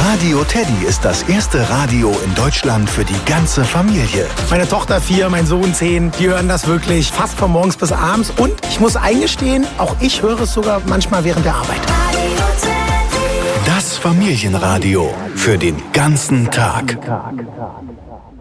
Radio Teddy ist das erste Radio in Deutschland für die ganze Familie. Meine Tochter 4, mein Sohn 10, die hören das wirklich fast von morgens bis abends. Und ich muss eingestehen, auch ich höre es sogar manchmal während der Arbeit. Das Familienradio für den ganzen Tag.